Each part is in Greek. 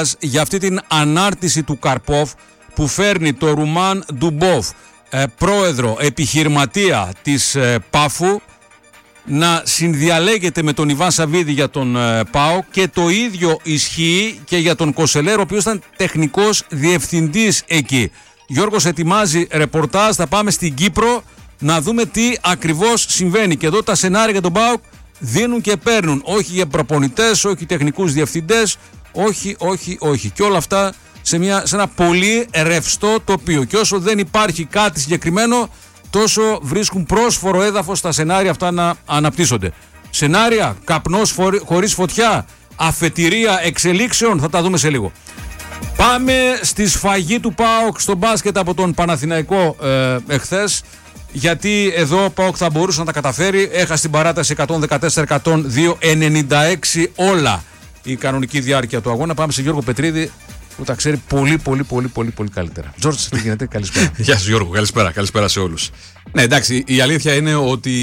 ρεπορτάζ για αυτή την ανάρτηση του Καρπόφ που φέρνει το Ρουμάν Ντουμπόφ, πρόεδρο επιχειρηματία της Πάφου, να συνδιαλέγεται με τον Ιβάν Σαββίδη για τον ΠΑΟΚ, και το ίδιο ισχύει και για τον Κοσελέρο, ο οποίος ήταν τεχνικός διευθυντής εκεί. Γιώργος ετοιμάζει ρεπορτάζ, θα πάμε στην Κύπρο να δούμε τι ακριβώς συμβαίνει. Και εδώ τα σενάρια για τον ΠΑΟΚ δίνουν και παίρνουν. Όχι για προπονητές, όχι τεχνικούς διευθυντές, όχι. Και όλα αυτά σε ένα πολύ ρευστό τοπίο. Και όσο δεν υπάρχει κάτι συγκεκριμένο, τόσο βρίσκουν πρόσφορο έδαφος στα σενάρια αυτά να αναπτύσσονται. Σενάρια, καπνός χωρίς φωτιά, αφετηρία εξελίξεων, θα τα δούμε σε λίγο. Πάμε στη σφαγή του ΠΑΟΚ στο μπάσκετ από τον Παναθηναϊκό εχθές, γιατί εδώ ο ΠΑΟΚ θα μπορούσε να τα καταφέρει. Έχασε στην παράταση 114-102, 96 όλα η κανονική διάρκεια του αγώνα. Πάμε σε Γιώργο Πετρίδη, που τα ξέρει πολύ καλύτερα. Τζόρτζ, τι γίνεται, καλησπέρα. Γεια σας Γιώργο, καλησπέρα σε όλους. Ναι, εντάξει, η αλήθεια είναι ότι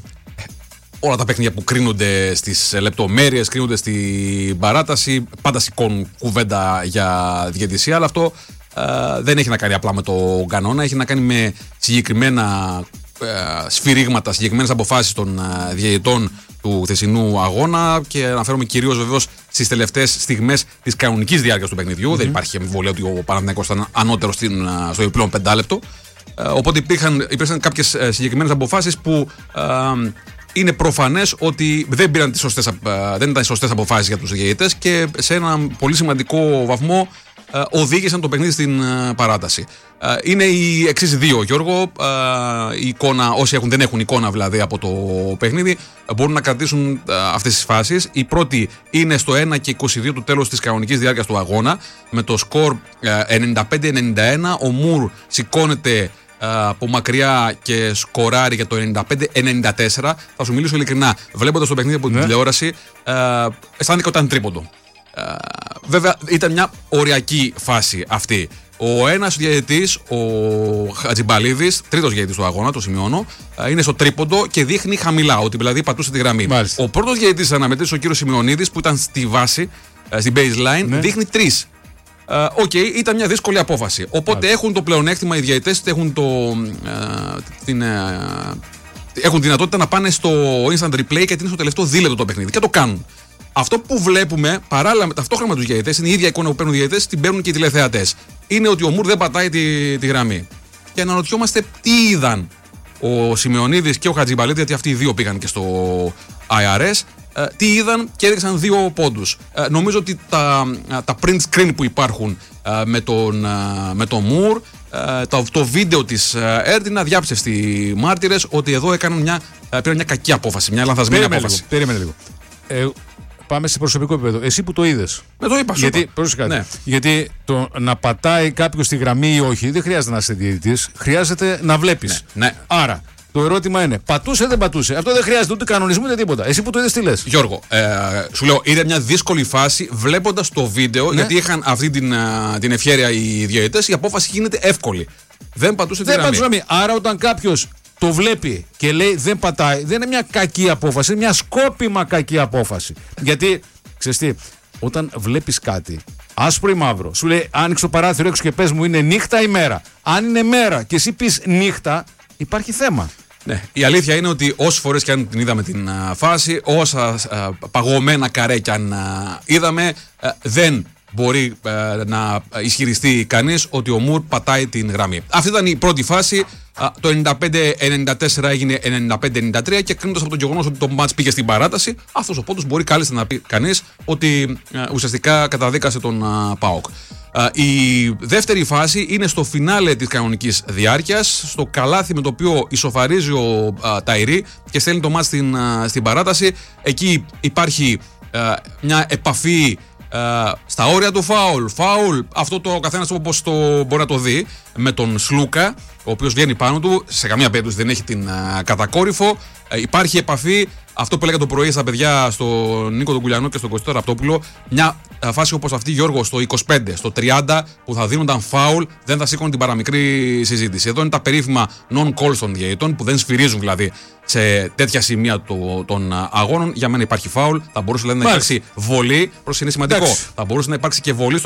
όλα τα παιχνίδια που κρίνονται στις λεπτομέρειες, κρίνονται στην παράταση, πάντα σηκώνουν κουβέντα για διαιτησία, αλλά αυτό δεν έχει να κάνει απλά με το κανόνα, έχει να κάνει με συγκεκριμένα σφυρίγματα, συγκεκριμένες αποφάσεις των διαιτητών του χθεσινού αγώνα, και αναφέρομαι κυρίως βεβαίως στις τελευταίες στιγμές της κανονικής διάρκειας του παιχνιδιού. Δεν υπάρχει αμφιβολία ότι ο Παναθηναϊκός ήταν ανώτερος στο επιπλέον πεντάλεπτο. Οπότε υπήρξαν κάποιες συγκεκριμένες αποφάσεις που είναι προφανές ότι δεν ήταν οι σωστές αποφάσεις για τους διαιτητές, και σε ένα πολύ σημαντικό βαθμό οδήγησαν το παιχνίδι στην παράταση. Είναι οι εξής δύο, Γιώργο. Η εικόνα, όσοι δεν έχουν εικόνα δηλαδή από το παιχνίδι, μπορούν να κρατήσουν αυτές τις φάσεις. Η πρώτη είναι στο 1 και 22 του τέλος της κανονικής διάρκειας του αγώνα, με το σκορ 95-91. Ο Μουρ σηκώνεται από μακριά και σκοράρει για το 95-94. Θα σου μιλήσω ειλικρινά, βλέποντας το παιχνίδι από την τηλεόραση, αισθάνθηκα ότι ήταν τρίποντο. Βέβαια ήταν μια οριακή φάση αυτή. Ο ένας διαιτητής, ο Χατζιμπαλίδης, τρίτος διαιτητής του αγώνα, το σημειώνω, είναι στο τρίποντο και δείχνει χαμηλά, ότι δηλαδή πατούσε τη γραμμή. Μάλιστα. Ο πρώτος διαιτητής αναμετρήσει, ο κύριος Σημειονίδης, που ήταν στη βάση, στην baseline, δείχνει 3. Ήταν μια δύσκολη απόφαση. Οπότε έχουν το πλεονέκτημα οι διαιτητές, έχουν δυνατότητα να πάνε στο instant replay, γιατί είναι στο τελευταίο δίλεπτο το παιχνίδι, και το κάνουν. Αυτό που βλέπουμε παράλληλα ταυτόχρονα με τους διαιτητές, είναι η ίδια εικόνα που παίρνουν οι διαιτητές, την παίρνουν και οι τηλεθεατές. Είναι ότι ο Μουρ δεν πατάει τη γραμμή. Και αναρωτιόμαστε τι είδαν ο Σημειονίδης και ο Χατζιμπαλίδης, γιατί αυτοί οι δύο πήγαν και στο IRS. Τι είδαν και έδειξαν 2 πόντους. Νομίζω ότι τα print screen που υπάρχουν με τον Μουρ, το βίντεο της ΕΡΤ είναι αδιάψευτοι μάρτυρες ότι εδώ πήραν μια κακή απόφαση, μια λανθασμένη απόφαση. Περίμενε λίγο. Πάμε σε προσωπικό επίπεδο. Εσύ που το είδες. Με το είπα. Γιατί το να πατάει κάποιος στη γραμμή ή όχι, δεν χρειάζεται να είσαι διαιτητής, χρειάζεται να βλέπεις. Ναι. Άρα, το ερώτημα είναι, πατούσε ή δεν πατούσε? Αυτό δεν χρειάζεται ούτε κανονισμού ούτε τίποτα. Εσύ που το είδες, τι λες? Γιώργο, σου λέω, είδα μια δύσκολη φάση βλέποντας το βίντεο, γιατί είχαν αυτή την ευχέρεια οι διαιτητές, η απόφαση γίνεται εύκολη. Δεν πατούσε τη γραμμή. Άρα, όταν κάποιος το βλέπει και λέει δεν πατάει, δεν είναι μια κακή απόφαση, είναι μια σκόπιμα κακή απόφαση. Γιατί, ξέρεις τι, όταν βλέπεις κάτι άσπρο ή μαύρο, σου λέει άνοιξε το παράθυρο έξω και πες μου είναι νύχτα ή μέρα. Αν είναι μέρα και εσύ πεις νύχτα, υπάρχει θέμα. Ναι, η αλήθεια είναι ότι όσες φορές και αν την είδαμε την φάση, όσα παγωμένα καρέ κι αν είδαμε, δεν μπορεί να ισχυριστεί κανείς ότι ο Μουρ πατάει την γραμμή. Αυτή ήταν η πρώτη φάση. Το 95-94 έγινε 95-93, και κρίνοντας από το γεγονός ότι το μάτς πήγε στην παράταση, αυτός ο πόντος μπορεί κάλλιστα να πει κανείς ότι ουσιαστικά καταδίκασε τον ΠΑΟΚ. Η δεύτερη φάση είναι στο φινάλε της κανονικής διάρκειας, στο καλάθι με το οποίο ισοφαρίζει ο Ταϊρή και στέλνει το μάτς στην παράταση. Εκεί υπάρχει μια επαφή στα όρια του φάουλ, αυτό το καθένας όπως το μπορεί να το δει, με τον Σλούκα, ο οποίος βγαίνει πάνω του, σε καμία περίπτωση δεν έχει την κατακόρυφο. Υπάρχει επαφή, αυτό που έλεγα το πρωί στα παιδιά, στον Νίκο τον Κουλιανό και στον Κωστό Ραπτόπουλο, μια φάση όπως αυτή, Γιώργο, στο 25, στο 30, που θα δίνονταν φάουλ, δεν θα σήκωνε την παραμικρή συζήτηση. Εδώ είναι τα περίφημα non-calls των διαιτητών, που δεν σφυρίζουν δηλαδή σε τέτοια σημεία των αγώνων. Για μένα υπάρχει φάουλ, θα μπορούσε δηλαδή να υπάρξει βολή, προς είναι σημαντικό. Θα μπορούσε να υπάρξει και βολή